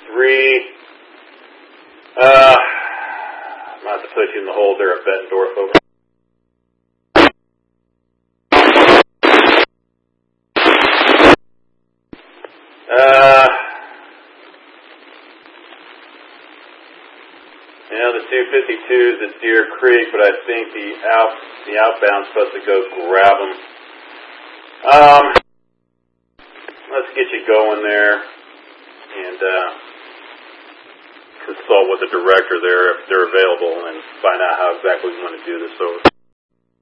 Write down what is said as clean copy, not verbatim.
I'm going to have to put you in the hold there at Bettendorf, over. The 252 is at Deer Creek, but I think the outbound's supposed to go grab them. Let's get you going there and consult with the director there if they're available and find out how exactly we want to do this over.